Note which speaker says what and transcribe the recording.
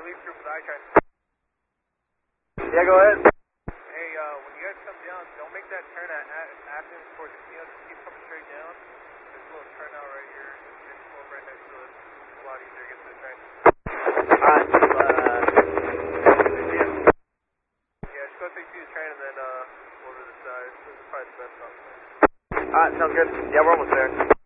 Speaker 1: relief crew for the I-train.
Speaker 2: Yeah, go ahead.
Speaker 1: Hey, when you guys come down, don't make that turn at Athens towards the casino. Just keep coming straight down. There's a little turnout right here. Just pull up right next to it. It's a lot easier to get to the train.
Speaker 2: Alright,
Speaker 1: yeah, just go take the train and then, over to the side. This is probably the best option.
Speaker 2: alright, sounds good. Yeah, we're almost there.